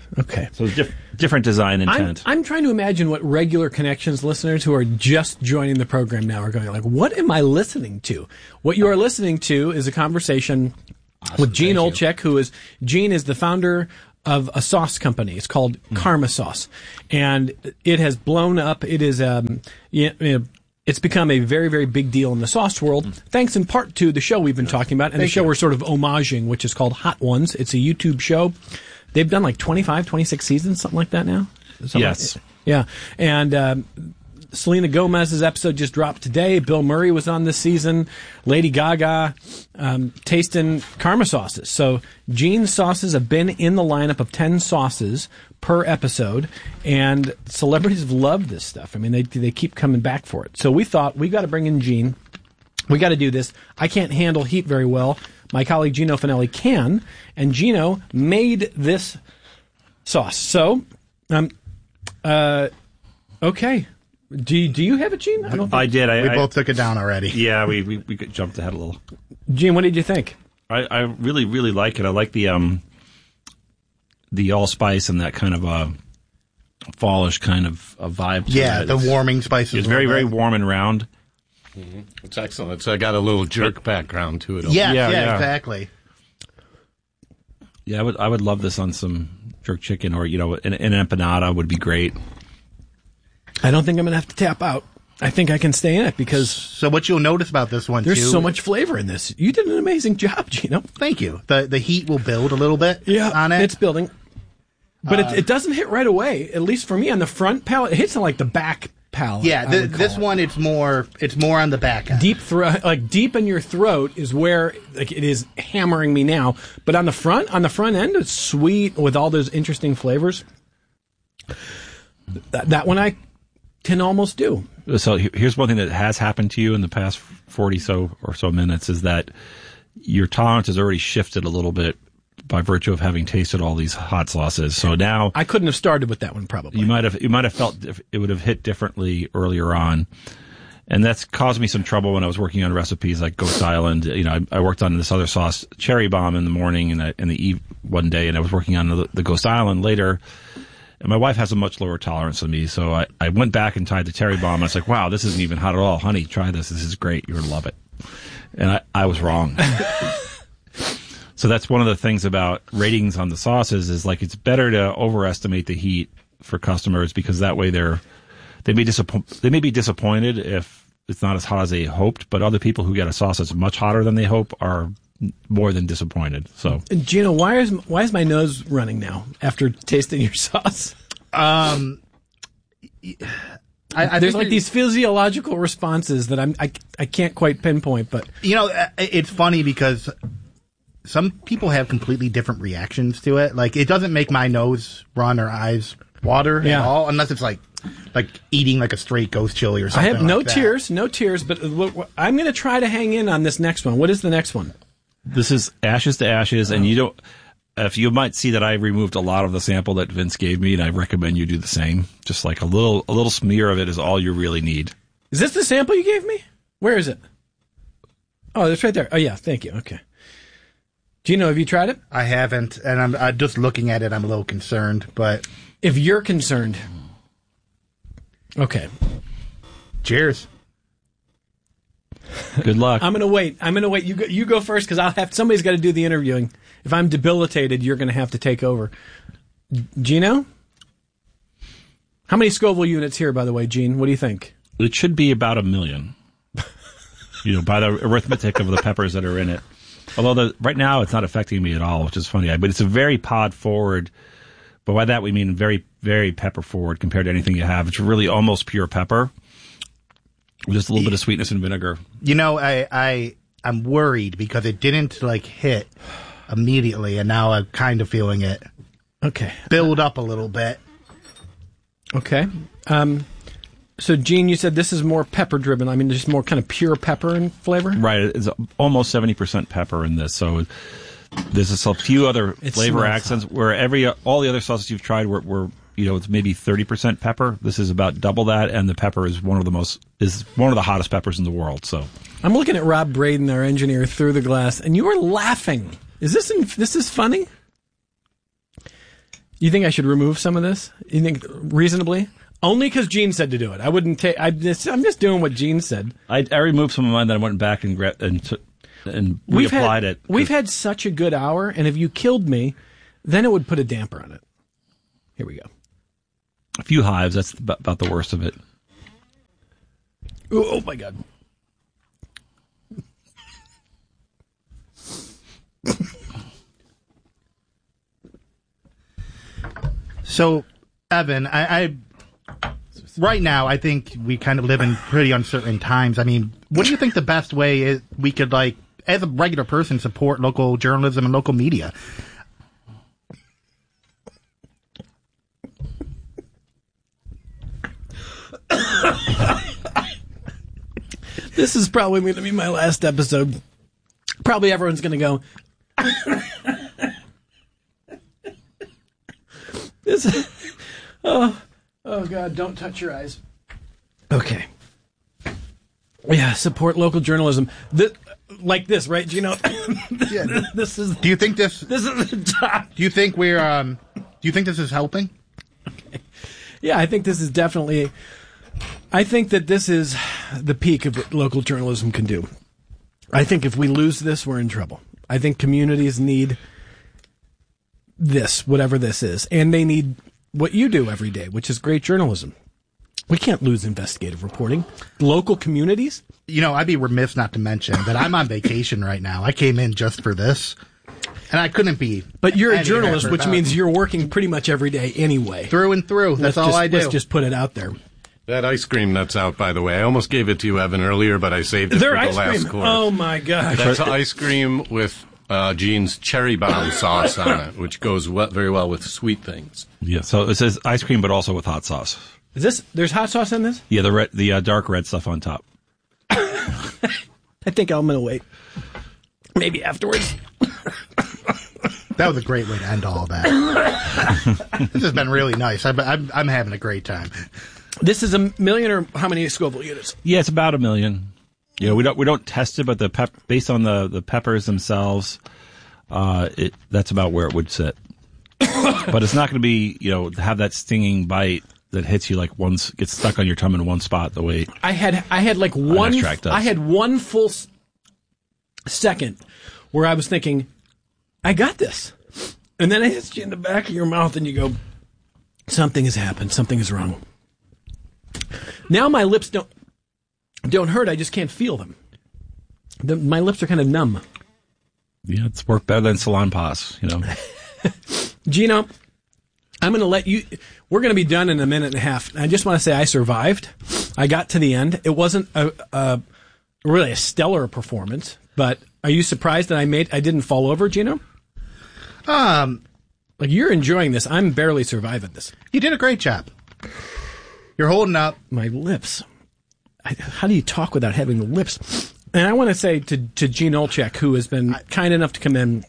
Okay. So diff- different design I'm, intent. I'm trying to imagine what regular Connections listeners who are just joining the program now are going like, what am I listening to? What you are listening to is a conversation Awesome, with Gene thank you. Olchek, who is, Gene is the founder of a sauce company. It's called Mm. Karma Sauce. And it has blown up. It is, um, you know, it's become a very, very big deal in the sauce world, mm. thanks in part to the show we've been talking about, and Thank the show you. we're sort of homaging, which is called Hot Ones. It's a YouTube show. They've done like twenty-five, twenty-six seasons, something like that now. Something Yes. Like, yeah. And um, Selena Gomez's episode just dropped today. Bill Murray was on this season. Lady Gaga, um, tasting Karma sauces. So Gene's sauces have been in the lineup of ten sauces per episode, and celebrities have loved this stuff. I mean, they they keep coming back for it. So we thought, we got to bring in Gene. We got to do this. I can't handle heat very well. My colleague Gino Finelli can, and Gino made this sauce. So, um, uh, okay. Do you, do you have it, Gene? I don't. I did. I, We I, both took it down already. Yeah, we, we we jumped ahead a little. Gene, what did you think? I, I really really like it. I like the um the allspice and that kind of uh fallish kind of a vibe. To Yeah, it. the It's- warming spices. It's a very little very bit. warm and round. It's excellent. It's uh, got a little jerk background to it. Yeah, Yeah, yeah, yeah. exactly. Yeah, I would I would love this on some jerk chicken, or you know, an, an empanada would be great. I don't think I'm going to have to tap out. I think I can stay in it because So what you'll notice about this one, there's too, so much flavor in this. You did an amazing job, Gino. Thank you. The the heat will build a little bit on it. It's building. But it, it doesn't hit right away, at least for me on the front palate. It hits on like the back palate. yeah, I the, would call this it. one it's more it's more on the back end. Deep throat, like deep in your throat is where like it is hammering me now. But on the front, on the front end, it's sweet with all those interesting flavors. That, that one I can almost do. So he- here's one thing that has happened to you in the past forty so or so minutes is that your tolerance has already shifted a little bit by virtue of having tasted all these hot sauces. So now I couldn't have started with that one probably. you might have you might have felt diff- it would have hit differently earlier on, and that's caused me some trouble when I was working on recipes like Ghost Island. You know, I, I worked on this other sauce, Cherry Bomb, in the morning and in the eve one day, and I was working on the, the Ghost Island later. And my wife has a much lower tolerance than me, so I, I went back and tried the Cherry Bomb. I was like, wow, this isn't even hot at all. Honey, try this. This is great. You're going to love it. And I, I was wrong. So that's one of the things about ratings on the sauces is like it's better to overestimate the heat for customers because that way they're they may disappoint they may be disappointed if it's not as hot as they hoped, but other people who get a sauce that's much hotter than they hope are more than disappointed. So And Gino, why is why is my nose running now after tasting your sauce? Um, I, I There's think like these physiological responses that I'm I, I can't quite pinpoint, but you know, uh, it's funny because some people have completely different reactions to it. Like, it doesn't make my nose run or eyes water Yeah. at all, unless it's like like eating like a straight ghost chili or I something. have no like that. tears, no tears. But uh, wh- wh- I'm going to try to hang in on this next one. What is the next one? this is ashes to ashes, and you don't. If you might see that I removed a lot of the sample that Vince gave me, and I recommend you do the same. Just like a little a little smear of it is all you really need. Is this the sample you gave me? Where is it? Oh, that's right there. Oh yeah, thank you. Okay. Gino, have you tried it? I haven't, and I'm uh, just looking at it. I'm a little concerned, but If you're concerned, okay. cheers. Good luck. I'm going to wait. I'm going to wait. You go, you go first because I'll have somebody's got to do the interviewing. If I'm debilitated, you're going to have to take over. Gino? How many Scoville units here, by the way, Gene? What do you think? It should be about a million. You know, by the arithmetic of the peppers that are in it. Although the, right now it's not affecting me at all, which is funny. But it's a very pod forward. But by that we mean very, very pepper forward compared to anything you have. It's really almost pure pepper. With just a little bit of sweetness and vinegar. You know, I I I'm worried because it didn't like hit immediately, and now I'm kind of feeling it Okay. build up a little bit. Okay. Um, so, Gene, you said this is more pepper-driven. I mean, just more kind of pure pepper and flavor? Right. It's almost seventy percent pepper in this. So there's just a few other It flavor smells accents where every all the other sauces you've tried were, were you know, it's maybe thirty percent pepper. This is about double that, and the pepper is one of the most is one of the hottest peppers in the world. So I'm looking at Rob Braden, our engineer, through the glass, and you are laughing. Is this in, this is funny? You think I should remove some of this? You think reasonably? Only because Gene said to do it. I wouldn't take. I just, I'm just doing what Gene said. I, I removed some of mine, then I went back and gra- and, t- and we've reapplied had, it. We've had such a good hour, and if you killed me, then it would put a damper on it. Here we go. A few hives. That's about, about the worst of it. Oh, oh my God. So, Evan, I, I right now I think we kind of live in pretty uncertain times. I mean, what do you think the best way is we could, like, as a regular person, support local journalism and local media? This is probably going to be my last episode. Probably everyone's going to go. This, oh, oh God! Don't touch your eyes. Okay. Yeah, support local journalism. This, like this, right? Do you know? Yeah. This is. Do you think this? This is the top. Do you think we're? Um, do you think this is helping? Okay. Yeah, I think this is definitely. I think that this is the peak of what local journalism can do. I think if we lose this, we're in trouble. I think communities need this, whatever this is, and they need what you do every day, which is great journalism. We can't lose investigative reporting. Local communities? You know, I'd be remiss not to mention that I'm on vacation right now. I came in just for this, and I couldn't be. But you're a any journalist, happier which about means it. you're working pretty much every day anyway. Through and through. That's let's all just, I do. Let's just put it out there. That ice cream that's out, by the way. I almost gave it to you, Evan, earlier, but I saved it Their for the ice last cream. course. Oh, my gosh. That's ice cream with uh, Gene's cherry bomb sauce on it, which goes we- very well with sweet things. Yeah, so it says ice cream, but also with hot sauce. Is this? There's hot sauce in this? Yeah, the red, the uh, dark red stuff on top. I think I'm going to wait. Maybe afterwards. That was a great way to end all of that. This has been really nice. I, I'm, I'm having a great time. This is a million or how many Scoville units? Yeah, it's about a million. You know, we don't we don't test it, but the pep, based on the, the peppers themselves, uh, it, that's about where it would sit. But it's not going to be, you know, have that stinging bite that hits you like once gets stuck on your tongue in one spot. The way I had, I had like one. extract does. I had one full s- second where I was thinking, I got this, and then it hits you in the back of your mouth, and you go, something has happened. Something is wrong. Now my lips don't don't hurt. I just can't feel them. The, my lips are kind of numb. Yeah, it's worked better than Salon Pass, you know. Gino, I'm going to let you. We're going to be done in a minute and a half. I just want to say I survived. I got to the end. It wasn't a, a really a stellar performance, but are you surprised that I made? I didn't fall over, Gino? Um, Like you're enjoying this. I'm barely surviving this. you did a great job. You're holding up. My lips. I, how do you talk without having lips? And I want to say to, to Gene Olchek, who has been kind enough to come in.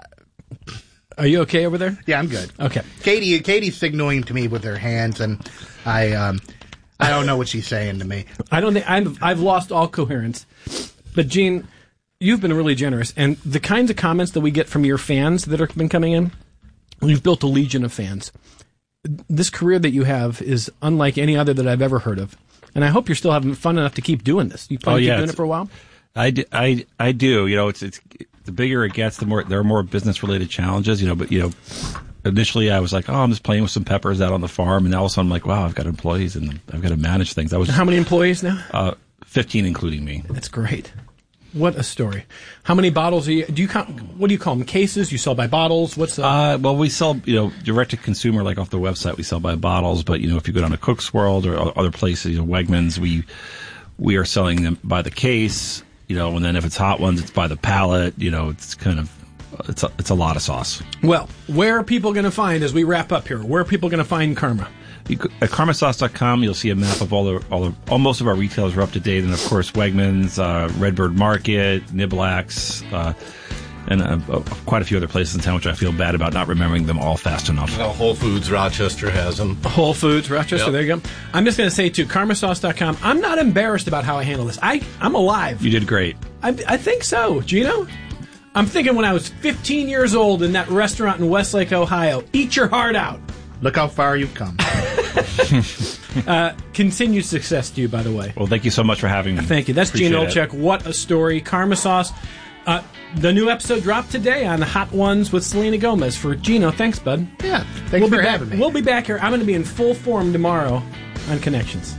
Are you okay over there? Yeah, I'm good. Okay. Katie, Katie's signaling to me with her hands, and I, um, I don't know what she's saying to me. I don't think I've, I've lost all coherence. But Gene, you've been really generous, and the kinds of comments that we get from your fans that have been coming in, you've built a legion of fans. This career that you have is unlike any other that I've ever heard of, and I hope you're still having fun enough to keep doing this. You plan Oh, to keep yeah, doing it's- it for a while? I, d- I, I do. You know, it's it's the bigger it gets, the more there are more business related challenges. You know, but you know, initially I was like, oh, I'm just playing with some peppers out on the farm, and now all of a sudden I'm like, wow, I've got employees and I've got to manage things. I was How many employees now? uh, fifteen, including me. That's great. What a story. How many bottles are you, do you count, what do you call them, cases? You sell by bottles? What's the... Uh, well, we sell, you know, direct to consumer, like off the website, we sell by bottles. But you know, if you go down to Cook's World or o- other places, you know, Wegmans, we we are selling them by the case. You know, and then if it's hot ones, it's by the pallet. You know, it's kind of it's a, it's a lot of sauce. Well, where are people going to find, as we wrap up here, where are people going to find Karma? You could, at karma sauce dot com, you'll see a map of all the all the all most of our retailers are up to date, and of course Wegmans, uh, Redbird Market, Niblax, uh, and uh, uh, quite a few other places in town, which I feel bad about not remembering them all fast enough. Well, Whole Foods Rochester has them. Whole Foods, Rochester, Yep. there you go. I'm just going to say, too, karma sauce dot com, I'm not embarrassed about how I handle this. I, I'm alive. You did great. I, I think so, Gino. I'm thinking when I was fifteen years old in that restaurant in Westlake, Ohio. Eat your heart out. Look how far you've come. uh, continued success to you, by the way. Well, thank you so much for having me. Thank you. That's Gene Appreciate Olchek. What a story. Karma Sauce. Uh, the new episode dropped today on Hot Ones with Selena Gomez. For Gino, thanks, bud. Yeah, thanks we'll for be having back, me. We'll be back here. I'm going to be in full form tomorrow on Connections.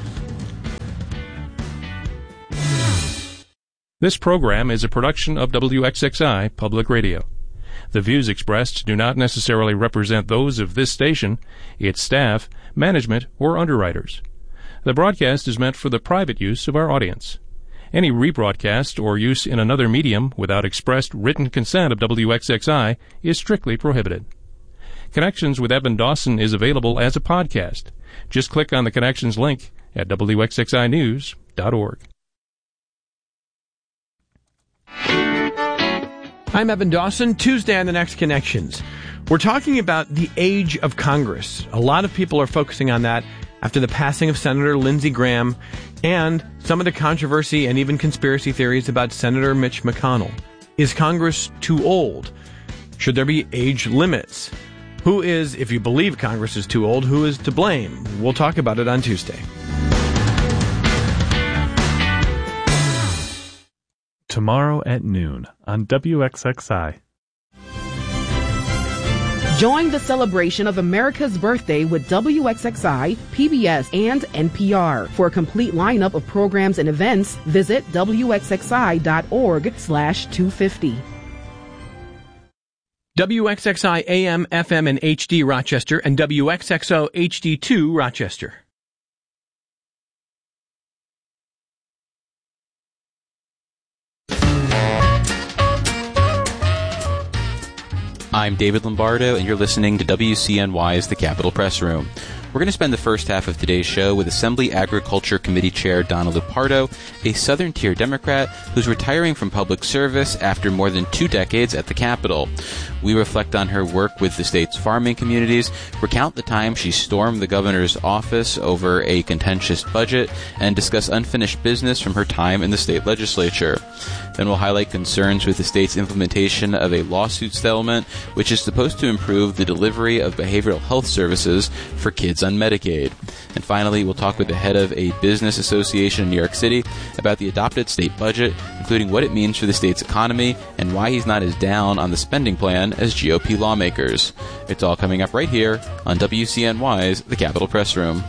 This program is a production of W X X I Public Radio. The views expressed do not necessarily represent those of this station, its staff, management, or underwriters. The broadcast is meant for the private use of our audience. Any rebroadcast or use in another medium without expressed written consent of W X X I is strictly prohibited. Connections with Evan Dawson is available as a podcast. Just click on the Connections link at W X X I news dot org. I'm Evan Dawson. Tuesday on the next Connections. We're talking about the age of Congress. A lot of people are focusing on that after the passing of Senator Lindsey Graham and some of the controversy and even conspiracy theories about Senator Mitch McConnell. Is Congress too old? Should there be age limits? Who is, if you believe Congress is too old, who is to blame? We'll talk about it on Tuesday. Tomorrow at noon on W X X I. Join the celebration of America's birthday with W X X I, P B S, and N P R. For a complete lineup of programs and events, visit W X X I dot org slash two fifty. W X X I A M, F M, and H D Rochester and W X X O H D two Rochester. I'm David Lombardo, and you're listening to W C N Y's The Capitol Press Room. We're going to spend the first half of today's show with Assembly Agriculture Committee Chair Donna Lupardo, a Southern Tier Democrat who's retiring from public service after more than two decades at the Capitol. We reflect on her work with the state's farming communities, recount the time she stormed the governor's office over a contentious budget, and discuss unfinished business from her time in the state legislature. Then we'll highlight concerns with the state's implementation of a lawsuit settlement, which is supposed to improve the delivery of behavioral health services for kids on Medicaid. And finally, we'll talk with the head of a business association in New York City about the adopted state budget, including what it means for the state's economy and why he's not as down on the spending plan as G O P lawmakers. It's all coming up right here on W C N Y's The Capitol Press Room.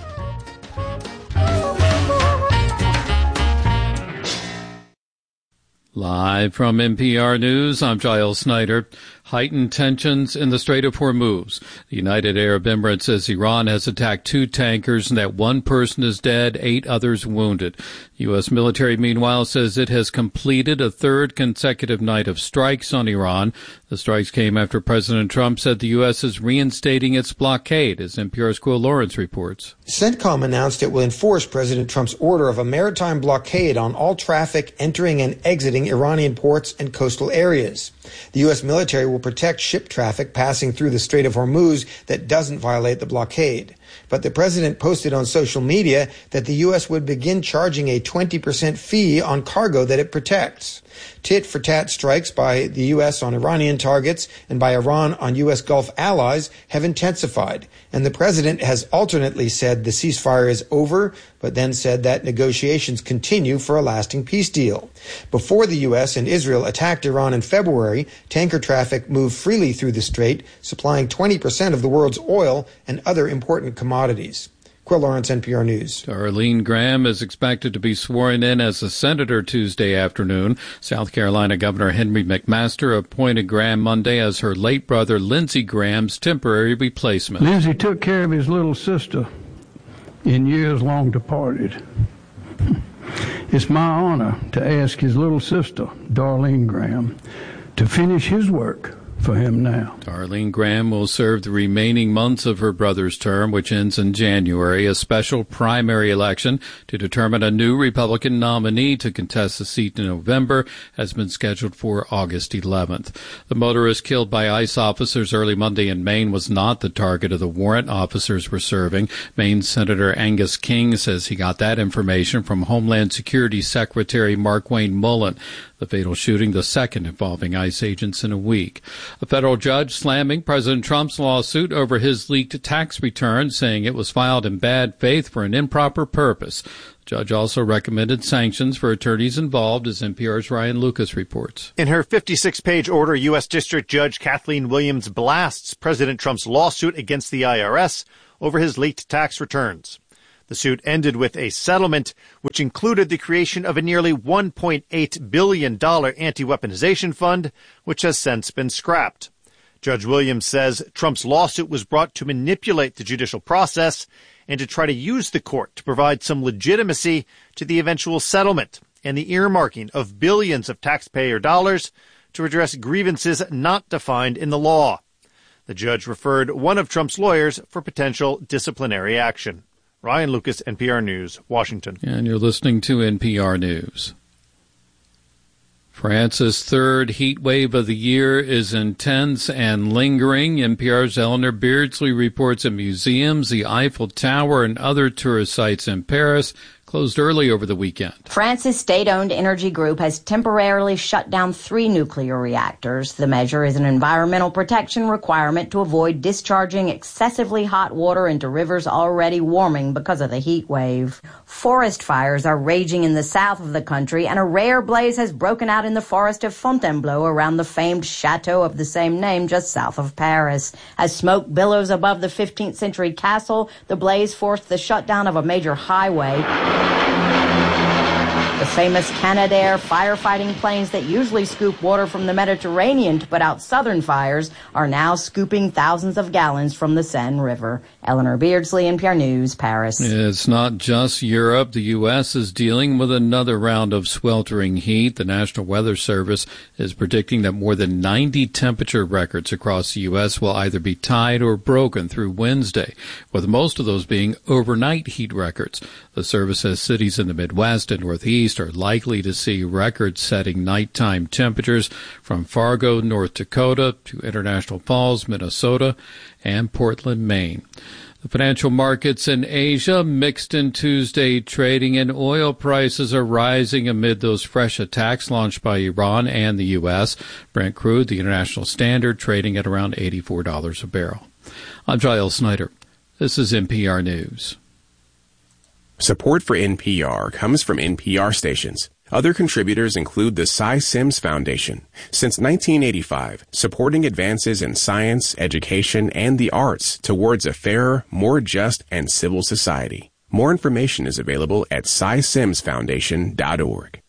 Live from N P R News, I'm Giles Snyder. Heightened tensions in the Strait of Hormuz. The United Arab Emirates says Iran has attacked two tankers and that one person is dead, eight others wounded. U S military, meanwhile, says it has completed a third consecutive night of strikes on Iran. The strikes came after President Trump said the U S is reinstating its blockade, as N P R's Quill Lawrence reports. CENTCOM announced it will enforce President Trump's order of a maritime blockade on all traffic entering and exiting Iranian ports and coastal areas. The U S military will protect ship traffic passing through the Strait of Hormuz that doesn't violate the blockade. But the president posted on social media that the U S would begin charging a twenty percent fee on cargo that it protects. Tit-for-tat strikes by the U S on Iranian targets and by Iran on U S Gulf allies have intensified, and the president has alternately said the ceasefire is over, but then said that negotiations continue for a lasting peace deal. Before the U S and Israel attacked Iran in February, tanker traffic moved freely through the strait, supplying twenty percent of the world's oil and other important commodities. Quill Lawrence, N P R News. Darlene Graham is expected to be sworn in as a senator Tuesday afternoon. South Carolina Governor Henry McMaster appointed Graham Monday as her late brother Lindsey Graham's temporary replacement. Lindsey took care of his little sister in years long departed. It's my honor to ask his little sister, Darlene Graham, to finish his work for him now. Darlene Graham will serve the remaining months of her brother's term, which ends in January. A special primary election to determine a new Republican nominee to contest the seat in November has been scheduled for August eleventh. The motorist killed by ICE officers early Monday in Maine was not the target of the warrant officers were serving. Maine Senator Angus King says he got that information from Homeland Security Secretary Markwayne Mullin. The fatal shooting, the second involving ICE agents in a week. A federal judge slamming President Trump's lawsuit over his leaked tax return, saying it was filed in bad faith for an improper purpose. The judge also recommended sanctions for attorneys involved, as N P R's Ryan Lucas reports. In her fifty-six page order, U S. District Judge Kathleen Williams blasts President Trump's lawsuit against the I R S over his leaked tax returns. The suit ended with a settlement which included the creation of a nearly one point eight billion dollars anti-weaponization fund, which has since been scrapped. Judge Williams says Trump's lawsuit was brought to manipulate the judicial process and to try to use the court to provide some legitimacy to the eventual settlement and the earmarking of billions of taxpayer dollars to address grievances not defined in the law. The judge referred one of Trump's lawyers for potential disciplinary action. Ryan Lucas, N P R News, Washington. And you're listening to N P R News. France's third heat wave of the year is intense and lingering. N P R's Eleanor Beardsley reports that museums, the Eiffel Tower, and other tourist sites in Paris closed early over the weekend. France's state-owned energy group has temporarily shut down three nuclear reactors. The measure is an environmental protection requirement to avoid discharging excessively hot water into rivers already warming because of the heat wave. Forest fires are raging in the south of the country, and a rare blaze has broken out in the forest of Fontainebleau around the famed chateau of the same name just south of Paris. As smoke billows above the fifteenth century castle, the blaze forced the shutdown of a major highway. The famous Canadair firefighting planes that usually scoop water from the Mediterranean to put out southern fires are now scooping thousands of gallons from the Seine River. Eleanor Beardsley, N P R News, Paris. It's not just Europe. The U S is dealing with another round of sweltering heat. The National Weather Service is predicting that more than ninety temperature records across the U S will either be tied or broken through Wednesday, with most of those being overnight heat records. The service says cities in the Midwest and Northeast are likely to see record-setting nighttime temperatures from Fargo, North Dakota, to International Falls, Minnesota, and Portland, Maine. The financial markets in Asia mixed in Tuesday trading, and oil prices are rising amid those fresh attacks launched by Iran and the U S. Brent crude, the international standard, trading at around eighty-four dollars a barrel. I'm Giles Snyder. This is N P R News. Support for N P R comes from N P R stations. Other contributors include the Cy Sims Foundation. Since nineteen eighty-five, supporting advances in science, education, and the arts towards a fairer, more just, and civil society. More information is available at cy sims foundation dot org.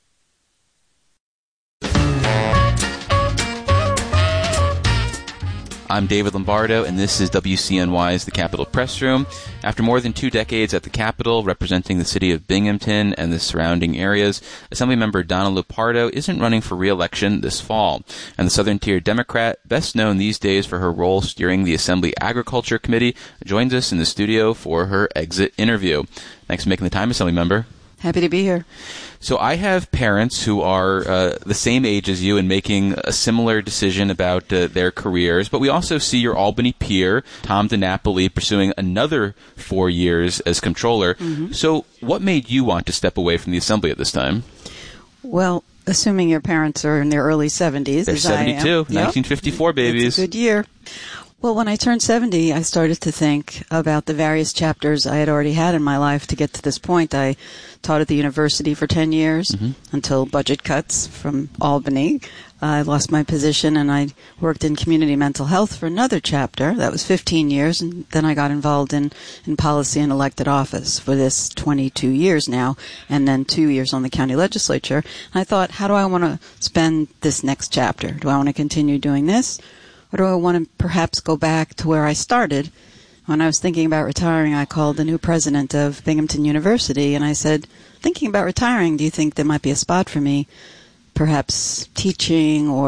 I'm David Lombardo, and this is W C N Y's The Capitol Press Room. After more than two decades at the Capitol, representing the city of Binghamton and the surrounding areas, Assemblymember Donna Lupardo isn't running for re-election this fall. And the Southern Tier Democrat, best known these days for her role steering the Assembly Agriculture Committee, joins us in the studio for her exit interview. Thanks for making the time, Assemblymember. Happy to be here. So I have parents who are uh, the same age as you and making a similar decision about uh, their careers, but we also see your Albany peer, Tom DiNapoli, pursuing another four years as comptroller. Mm-hmm. So what made you want to step away from the Assembly at this time? Well, assuming your parents are in their early seventies, They're as seventy-two, I am. nineteen fifty-four yep. babies. It's a good year. Well, when I turned seventy, I started to think about the various chapters I had already had in my life to get to this point. I taught at the university for ten years mm-hmm. until budget cuts from Albany. I lost my position, and I worked in community mental health for another chapter. That was fifteen years, and then I got involved in, in policy and elected office for this twenty-two years now, and then two years on the county legislature. And I thought, how do I want to spend this next chapter? Do I want to continue doing this? Or do I want to perhaps go back to where I started? When I was thinking about retiring, I called the new president of Binghamton University, and I said, thinking about retiring, do you think there might be a spot for me, perhaps teaching or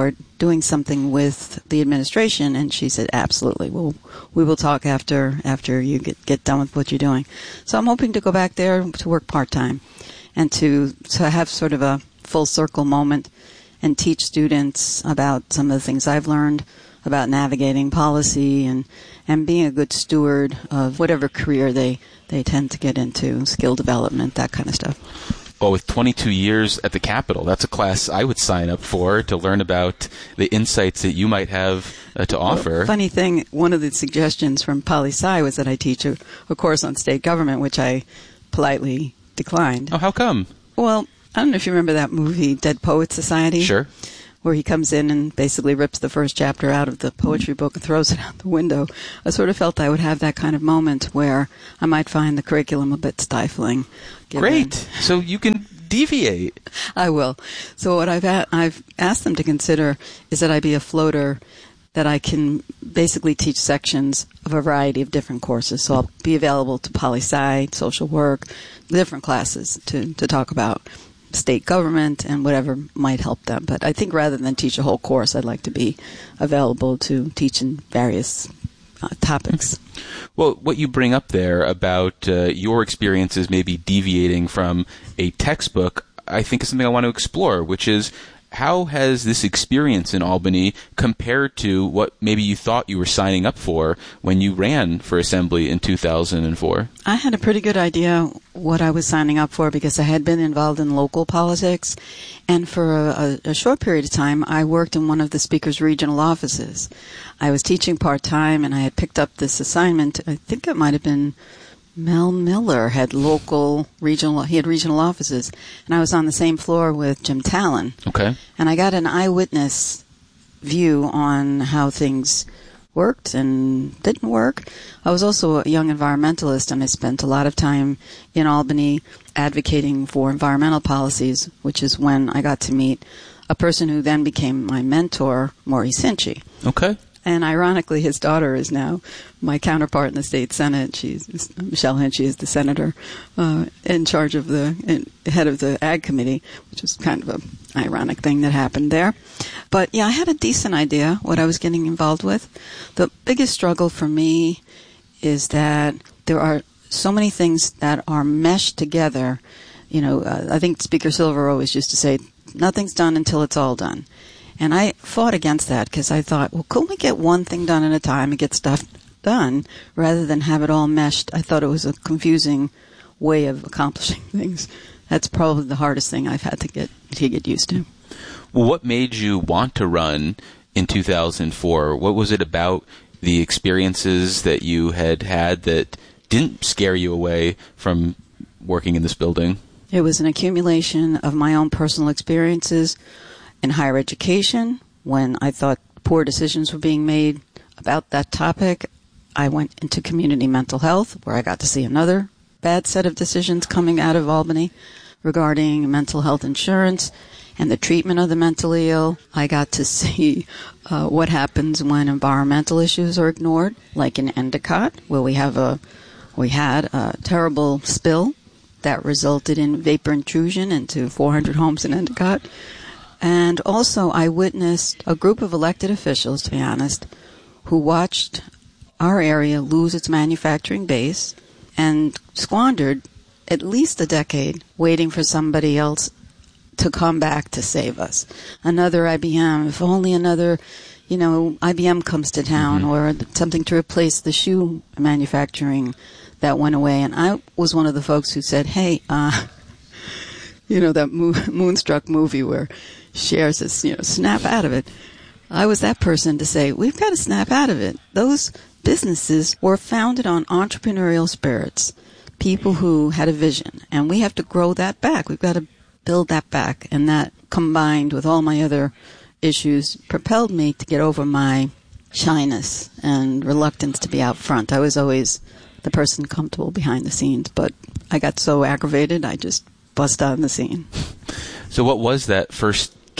doing something with the administration? And she said, absolutely. We'll, we will talk after after you get, get done with what you're doing. So I'm hoping to go back there to work part-time and to, to have sort of a full circle moment and teach students about some of the things I've learned about navigating policy and, and being a good steward of whatever career they, they tend to get into, skill development, that kind of stuff. Well, with twenty-two years at the Capitol, that's a class I would sign up for to learn about the insights that you might have uh, to offer. Well, funny thing, one of the suggestions from poli-sci was that I teach a, a course on state government, which I politely declined. Oh, how come? Well, I don't know if you remember that movie, Dead Poets Society. Sure. Where he comes in and basically rips the first chapter out of the poetry book and throws it out the window. I sort of felt I would have that kind of moment where I might find the curriculum a bit stifling. Great. So you can deviate. I will. So what I've a- I've asked them to consider is that I be a floater, that I can basically teach sections of a variety of different courses. So I'll be available to poli-sci, social work, different classes to, to talk about state government and whatever might help them. But I think rather than teach a whole course, I'd like to be available to teach in various uh, topics. Well, what you bring up there about uh, your experiences maybe deviating from a textbook, I think is something I want to explore, which is how has this experience in Albany compared to what maybe you thought you were signing up for when you ran for Assembly in two thousand four? I had a pretty good idea what I was signing up for because I had been involved in local politics. And for a, a, a short period of time, I worked in one of the Speaker's regional offices. I was teaching part-time, and I had picked up this assignment. I think it might have been Mel Miller had local regional, he had regional offices, and I was on the same floor with Jim Talon. Okay. And I got an eyewitness view on how things worked and didn't work. I was also a young environmentalist, and I spent a lot of time in Albany advocating for environmental policies, which is when I got to meet a person who then became my mentor, Maurice Hinchey. Okay. And ironically, his daughter is now my counterpart in the state senate. She's Michelle Hinchey is the senator uh, in charge of the in, head of the ag committee, which is kind of an ironic thing that happened there. But yeah, I had a decent idea what I was getting involved with. The biggest struggle for me is that there are so many things that are meshed together. You know, uh, I think Speaker Silver always used to say, "Nothing's done until it's all done." And I fought against that because I thought, well, couldn't we get one thing done at a time and get stuff done rather than have it all meshed? I thought it was a confusing way of accomplishing things. That's probably the hardest thing I've had to get to get used to. Well, what made you want to run in two thousand four? What was it about the experiences that you had had that didn't scare you away from working in this building? It was an accumulation of my own personal experiences in higher education. When I thought poor decisions were being made about that topic, I went into community mental health, where I got to see another bad set of decisions coming out of Albany regarding mental health insurance and the treatment of the mentally ill. I got to see uh, what happens when environmental issues are ignored, like in Endicott, where we have a we had a terrible spill that resulted in vapor intrusion into four hundred homes in Endicott. And also, I witnessed a group of elected officials, to be honest, who watched our area lose its manufacturing base and squandered at least a decade waiting for somebody else to come back to save us. Another I B M, if only another, you know, I B M comes to town, mm-hmm. or something to replace the shoe manufacturing that went away. And I was one of the folks who said, hey, uh, you know, that mo- Moonstruck movie where Cher says, you know, snap out of it. I was that person to say, we've got to snap out of it. Those businesses were founded on entrepreneurial spirits, people who had a vision, and we have to grow that back. We've got to build that back, and that, combined with all my other issues, propelled me to get over my shyness and reluctance to be out front. I was always the person comfortable behind the scenes, but I got so aggravated, I just bust out in the scene. So what was that first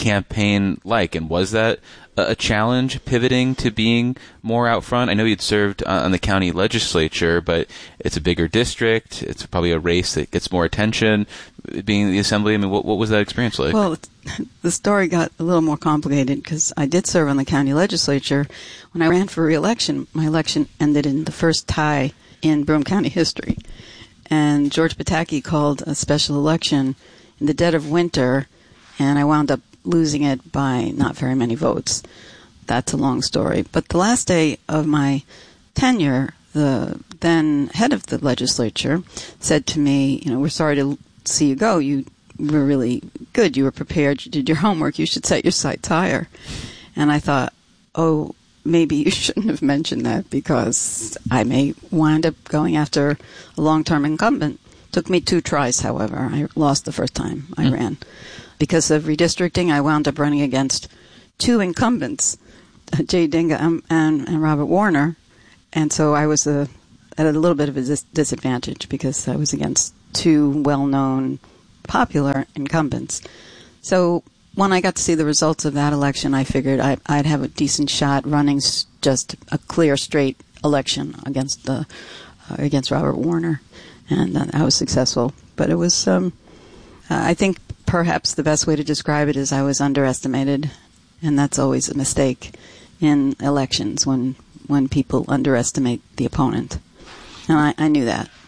campaign like? And was that a challenge, pivoting to being more out front? I know you'd served on the county legislature, but it's a bigger district. It's probably a race that gets more attention. Being in the assembly, I mean, what, what was that experience like? Well, the story got a little more complicated because I did serve on the county legislature. When I ran for re-election, my election ended in the first tie in Broome County history. And George Pataki called a special election in the dead of winter, and I wound up losing it by not very many votes. That's a long story. But the last day of my tenure, the then head of the legislature said to me, you know, we're sorry to see you go. You were really good. You were prepared. You did your homework. You should set your sights higher. And I thought, oh, maybe you shouldn't have mentioned that because I may wind up going after a long-term incumbent. Took me two tries, however. I lost the first time I mm. ran. Because of redistricting, I wound up running against two incumbents, Jay Dinga and, and, and Robert Warner. And so I was a, at a little bit of a dis- disadvantage because I was against two well-known, popular incumbents. So when I got to see the results of that election, I figured I, I'd have a decent shot running s- just a clear, straight election against the uh, against Robert Warner. And uh, I was successful. But it was, um, uh, I think, perhaps the best way to describe it is I was underestimated, and that's always a mistake in elections when when people underestimate the opponent. And I, I knew that.